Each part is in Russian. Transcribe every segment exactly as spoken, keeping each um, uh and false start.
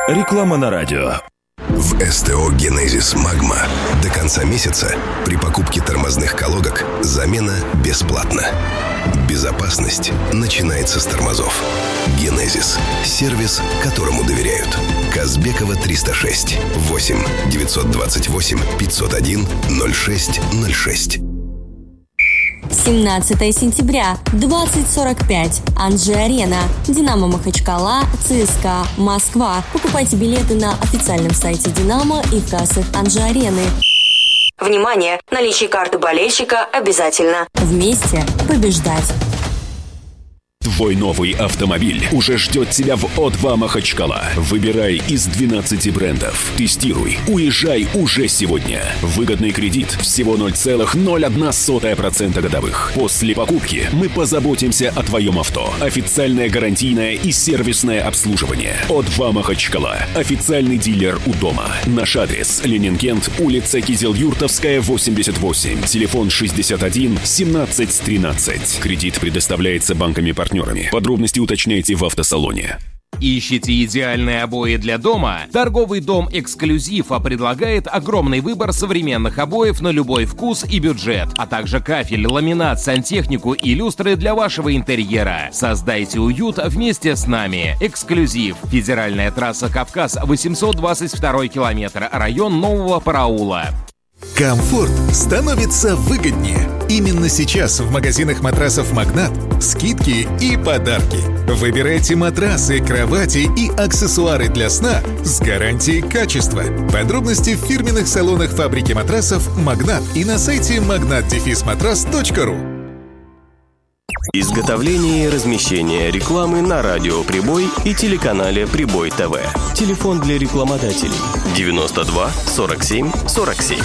Реклама на радио. В СТО «Генезис Магма» до конца месяца при покупке тормозных колодок замена бесплатна. Безопасность начинается с тормозов. «Генезис» – сервис, которому доверяют. Казбекова триста шесть. восемь девятьсот двадцать восемь пятьсот один ноль шесть ноль шесть. семнадцатого сентября, двадцать сорок пять. Анжи-Арена. Динамо Махачкала, ЦСКА Москва. Покупайте билеты на официальном сайте Динамо и в кассах Анжи-Арены. Внимание! Наличие карты болельщика обязательно. Вместе побеждать. Твой новый автомобиль уже ждет тебя в О два Махачкала. Выбирай из двенадцати брендов. Тестируй. Уезжай уже сегодня. Выгодный кредит всего ноль целых ноль одна сотая процента годовых. После покупки мы позаботимся о твоем авто. Официальное гарантийное и сервисное обслуживание. О два Махачкала. Официальный дилер у дома. Наш адрес: Ленинкент, улица Кизел-Юртовская, восемьдесят восемь. Телефон шестьдесят один семнадцать тринадцать. Кредит предоставляется банками-партнерами. Подробности уточняйте в автосалоне. Ищите идеальные обои для дома? Торговый дом «Эксклюзив» предлагает огромный выбор современных обоев на любой вкус и бюджет, а также кафель, ламинат, сантехнику и люстры для вашего интерьера. Создайте уют вместе с нами. «Эксклюзив». Федеральная трасса «Кавказ», восемьсот двадцать второй километр, район Нового Параула. Комфорт становится выгоднее. Именно сейчас в магазинах матрасов «Магнат» скидки и подарки. Выбирайте матрасы, кровати и аксессуары для сна с гарантией качества. Подробности в фирменных салонах фабрики матрасов «Магнат» и на сайте магнат дефис матрас точка ру. Изготовление и размещение рекламы на радио «Прибой» и телеканале «Прибой ТВ». Телефон для рекламодателей девяносто два сорок семь сорок семь.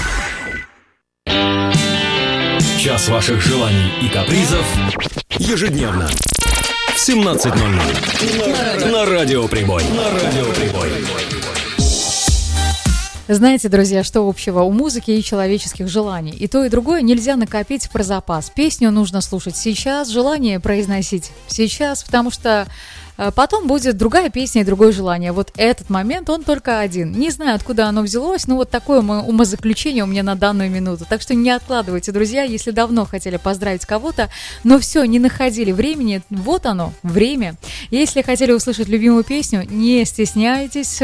Час ваших желаний и капризов ежедневно в семнадцать ноль ноль на радио «Прибой». На радио «Прибой». Знаете, друзья, что общего у музыки и человеческих желаний? И то, и другое нельзя накопить про запас. Песню нужно слушать сейчас, желание произносить сейчас, потому что потом будет другая песня и другое желание. Вот этот момент, он только один. Не знаю, откуда оно взялось, но вот такое умозаключение у меня на данную минуту. Так что не откладывайте, друзья, если давно хотели поздравить кого-то, но все, не находили времени, вот оно, время. Если хотели услышать любимую песню, не стесняйтесь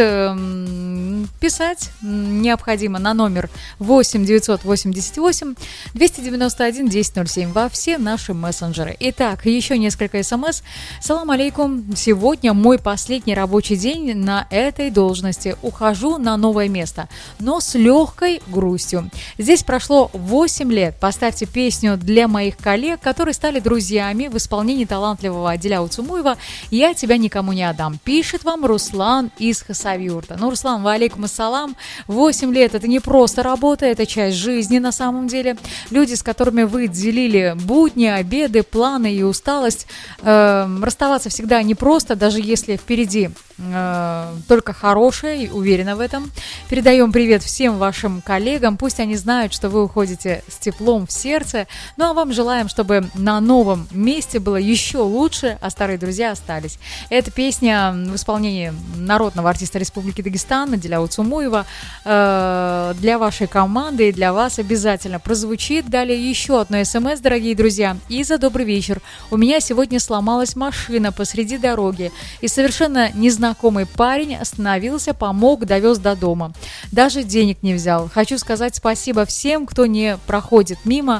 э, писать. Необходимо на номер восемь девятьсот восемьдесят восемь двести девяносто один десять ноль семь во все наши мессенджеры. Итак, еще несколько смс. Салам алейкум. Сегодня мой последний рабочий день на этой должности. Ухожу на новое место, но с легкой грустью. Здесь прошло восемь лет. Поставьте песню для моих коллег, которые стали друзьями в исполнении талантливого Адиля Уцумуева «Я тебя никому не отдам». Пишет вам Руслан из Хасавюрта. Ну, Руслан, ва алейкум ассалам. восемь лет – это не просто работа, это часть жизни на самом деле. Люди, с которыми вы делили будни, обеды, планы и усталость. Э, расставаться всегда непросто. Просто, даже если впереди э, только хорошее, уверена в этом. Передаем привет всем вашим коллегам. Пусть они знают, что вы уходите с теплом в сердце. Ну, а вам желаем, чтобы на новом месте было еще лучше, а старые друзья остались. Эта песня в исполнении народного артиста Республики Дагестан Адиля Уцумуева э, для вашей команды и для вас обязательно прозвучит. Далее еще одно смс, дорогие друзья. Иза, добрый вечер. У меня сегодня сломалась машина посреди дороги. И совершенно незнакомый парень остановился, помог, довез до дома. Даже денег не взял. Хочу сказать спасибо всем, кто не проходит мимо.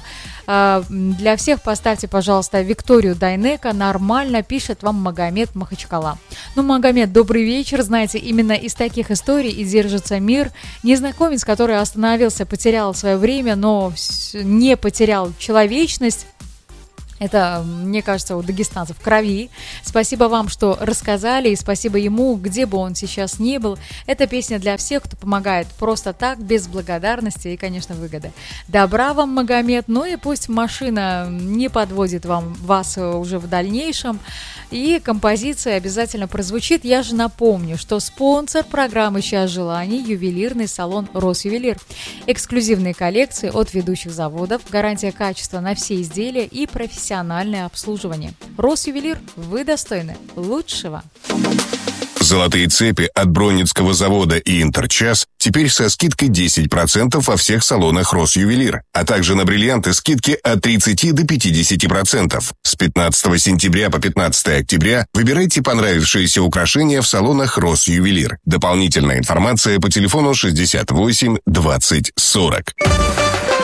Для всех поставьте, пожалуйста, Викторию Дайнека. Нормально, пишет вам Магомед Махачкала. Ну, Магомед, добрый вечер. Знаете, именно из таких историй и держится мир. Незнакомец, который остановился, потерял свое время, но не потерял человечность. Это, мне кажется, у дагестанцев в крови. Спасибо вам, что рассказали, и спасибо ему, где бы он сейчас ни был. Эта песня для всех, кто помогает просто так, без благодарности и, конечно, выгоды. Добра вам, Магомед, ну и пусть машина не подводит вам, вас уже в дальнейшем. И композиция обязательно прозвучит. Я же напомню, что спонсор программы «Час желаний» – ювелирный салон «Росювелир». Эксклюзивные коллекции от ведущих заводов, гарантия качества на все изделия и профессиональное обслуживание. «Росювелир», вы достойны лучшего. Золотые цепи от Бронницкого завода и Интерчас теперь со скидкой десять процентов во всех салонах Росювелир, а также на бриллианты скидки от тридцати до пятидесяти процентов. С пятнадцатого сентября по пятнадцатое октября выбирайте понравившиеся украшения в салонах Росювелир. Дополнительная информация по телефону шестьдесят восемь двадцать сорок.